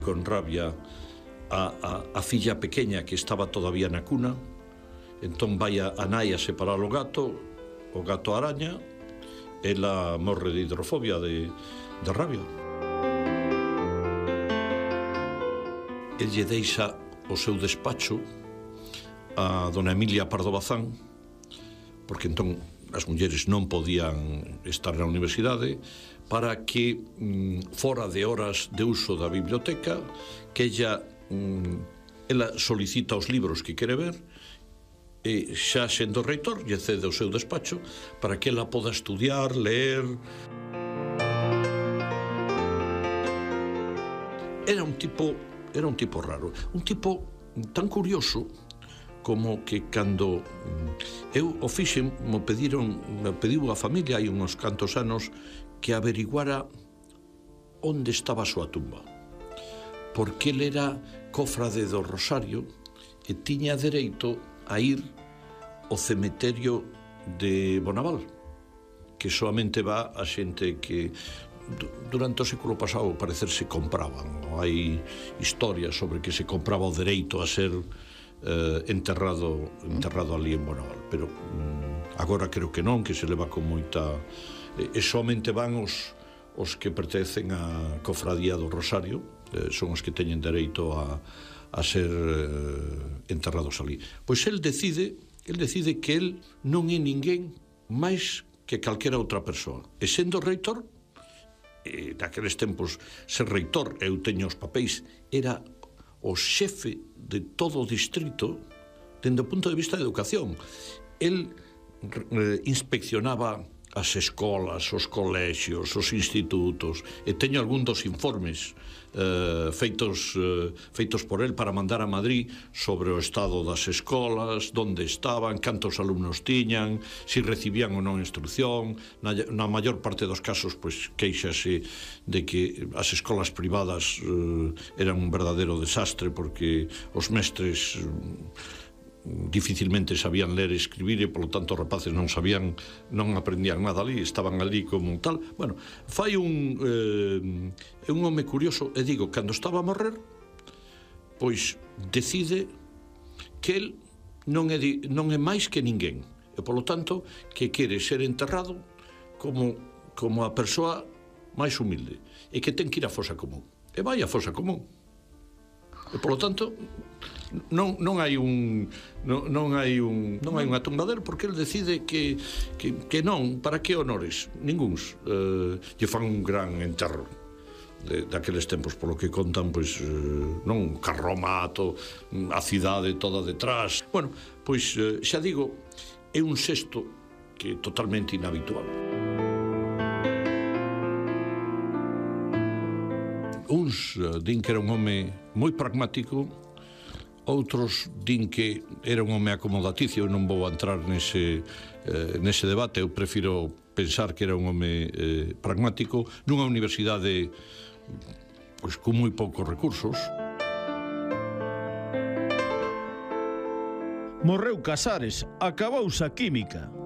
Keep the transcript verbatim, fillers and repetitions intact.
con rabia a, a, a filla pequeña que estaba todavía na cuna. Entón vai a, a nai a separar o gato, o gato araña, ela morre de hidrofobia, de, de rabia. El lle deixa o seu despacho a dona Emilia Pardo Bazán, porque entón as mulleres non podían estar na universidade, para que mm, fora de horas de uso da biblioteca, que ella mm, ela solicita os libros que quere ver, e xa sendo reitor lle cede o seu despacho para que ela poda estudiar, ler. Era un tipo era un tipo raro, un tipo tan curioso como que cando eu o fixen, me pediron, me pediu a familia hai uns cantos anos que averiguara onde estaba a súa tumba, porque ele era cofrade do Rosario e tiña dereito a ir ao cemiterio de Bonaval, que solamente va a xente que durante o século pasado parecer se compraban. Hai historias sobre que se compraba o dereito a ser eh, enterrado enterrado ali en Bonaval, pero mm, agora creo que non, que se leva con moita... E somente van os, os que pertencen á cofradía do Rosario, eh, son os que teñen dereito a, a ser eh, enterrados ali. Pois el decide, el decide que el non é ninguén máis que calquera outra persoa. E sendo reitor, e naqueles tempos ser reitor, eu teño os papéis, era o xefe de todo o distrito dende o punto de vista de educación. El eh, inspeccionaba as escolas, os colexios, os institutos, e teño algún dos informes eh, feitos, eh, feitos por el para mandar a Madrid sobre o estado das escolas, onde estaban, cantos alumnos tiñan, si recibían ou non instrucción. Na, na maior parte dos casos, pois, queixase de que as escolas privadas eh, eran un verdadero desastre, porque os mestres eh, dificilmente sabían ler e escribir, e polo tanto os rapaces non sabían, non aprendían nada ali, estaban ali como tal. Bueno, fai un eh, un home curioso, e digo, cando estaba a morrer, pois decide que el non é, di, non é máis que ninguén, e polo tanto que quere ser enterrado como, como a persoa máis humilde, e que ten que ir á fosa común, e vai á fosa común. E polo tanto non non hai un non, non hai un non hai unha tumba dele, porque el decide que que que non, para que honores ninguns. Eh, lle fan un gran enterro de daqueles tempos, polo que contan, pois eh, non carromato, a cidade toda detrás. Bueno, pois eh, xa digo, é un xesto que é totalmente inhabitual. Uns uh, din que era un home moi pragmático, outros din que era un home acomodaticio. Eu non vou entrar nese, eh, nese debate. Eu prefiro pensar que era un home eh, pragmático nunha universidade pois, con moi poucos recursos. Morreu Casares, acabouse a química.